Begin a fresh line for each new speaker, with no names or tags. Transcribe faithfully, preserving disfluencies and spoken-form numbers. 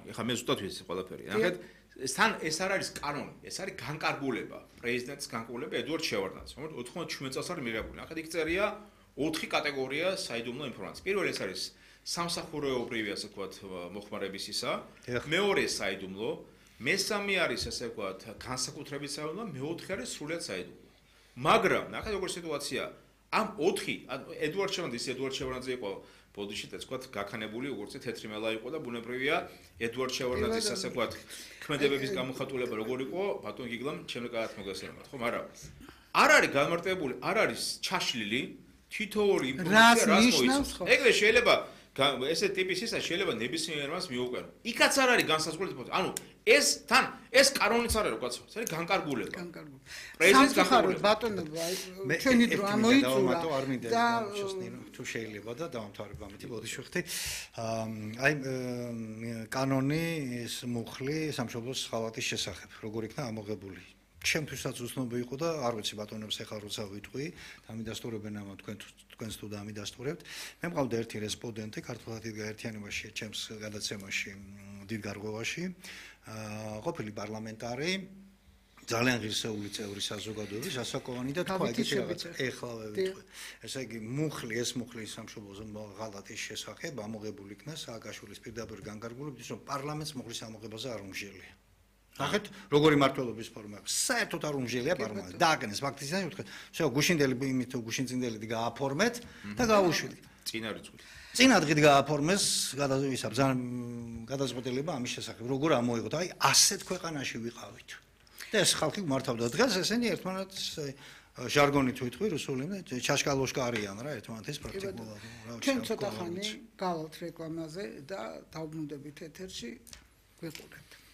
ეხლა მე ზუსტად ვიცი ყველაფერი. ნახეთ, თან ეს არ არის კანონი, ეს არის განკარგულება, პრეზიდენტის განკარგულება ედუარდ შევარდნაძის. ოთხმოცდაშვიდ წელს არის მიღებული. ნახეთ, იქ წერია ოთხი კატეგორია საიდუმლო ინფორმაცია. პირველი ეს არის სამსახურეობრივი, ასე ვთქვათ, მოხმარების ისა, მეორე საიდუმლო, მესამე არის ასე ვთქვათ, განსაკუთრებით საიდუმლო, მეოთხე არის სრულად საიდუმლო. მაგრამ ნახეთ როგორი სიტუაცია, ამ ოთხი, ედუარდ შევარდნაძე, ედუარდ შევარდნაძე იყო ბოდიში, ასე ვთქვათ, გაქანებული, როგორც თეთრი მელა იყო და ბუნებრივია ედუარდ შევარდნაძის ასე ვთქვათ, ქმედებების გამოხატულება როგორ იყო, ბატონ გიგლამ ჩემი კარგად მოგესალმებით, ხო, მაგრამ არ არის განმარტებული, არ არის ჩაშლილი თითოეული ინფორმაცია რას მოიცავს. ეგრე შეიძლება ესე ტიპის ისა შეიძლება ნებისმიერმას მიუყენო. იქაც არ არის განსაზღვრული ინფორმაცია. ანუ ეს თან ეს კანონიც არ არის რო კაცო. ეს არის განკარგულება.
განკარგულება.
პრეზიდენტის
განკარგულება. ბატონო, ჩვენი დრო ამოიწურა.
და თუ შეიძლება და დავამთავრებ ამით ბოდიში ვხდი. აი კანონი ეს მუხლი სამშობლოს ხალხის შესახებ როგორ იქნა ამოღებული. ჩემთვისაც უცნობი იყო და არ ვიცი ბატონებს ახლა როცა ვიტყვი, დამიდასტურებენ ამა თქვენ თქვენს თუ დამიდასტურებთ. მე მყავდა ერთი რესპონდენტი ქართულად გაერთიანებაში, ჩემს გადაცემაში, დიდ გარღვევაში, ყოფილი პარლამენტარი, ძალიან ღირსეული წევრი საზოგადოების, ასაკოვანი და თქვა ეგეთი რაღაც. ეხლა ვიტყვი. ესე იგი, მუხლი, ეს მუხლი სამშობლოს ღალატის შესახებ ამოღებული იქნა სააკაშვილის პირდაპირ განკარგულებით, ის რომ პარლამენტს მუხლის ამოღებაზე არ უმჟელია. ნახეთ, როგორი მართლობის ფორმა აქვს. საერთოდ არ უმჟელია პარლამენტს. დააკნეს ფაქტის და უთხრეთ, всё, გუშინდელი იმით გუშინწინდელი გააფორმეთ და გაუშვით.
წინა რიცხვით.
წინა დღით გააფორმეს, გადავისა ბრძან გადაწყვეტილება ამის შესახებ. როგორ ამოიღოთ? აი, ასეთ ქვეყანაში ვიყავით. და ეს ხალხი მართავდა დღეს ესენი ერთმანეთს ჟარგონით ვიტყვი რუსული და ჩაშკალოშკა არიან რა ერთმანეთის პრაქტიკულად.
ჩვენ ცოტა ხანი გავალთ რეკლამაზე და დავბრუნდებით ეთერში. გვიყურებთ.